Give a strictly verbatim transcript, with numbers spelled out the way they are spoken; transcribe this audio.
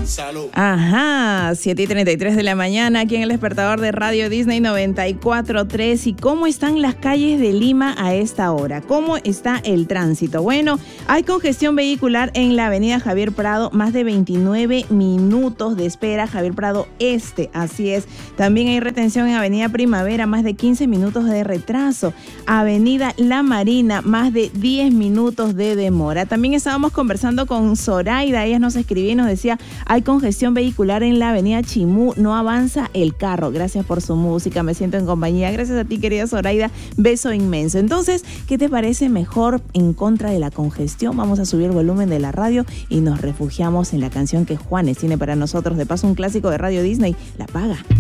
Salud. Ajá, siete y treinta y tres de la mañana aquí en el despertador de Radio Disney noventa y cuatro punto tres. ¿Y cómo están las calles de Lima a esta hora? ¿Cómo está el tránsito? Bueno, hay congestión vehicular en la avenida Javier Prado, más de veintinueve minutos de espera, Javier Prado Este, así es. También hay retención en avenida Primavera, más de quince minutos de retraso. Avenida La Marina, más de diez minutos de demora. También estábamos conversando con Zoraida, ella nos escribía y nos decía, hay congestión vehicular en la avenida Chimú, no avanza el carro. Gracias por su música, me siento en compañía. Gracias a ti, querida Zoraida, beso inmenso. Entonces, ¿qué te parece mejor en contra de la congestión? Vamos a subir el volumen de la radio y nos refugiamos en la canción que Juanes tiene para nosotros. De paso, un clásico de Radio Disney, La Paga.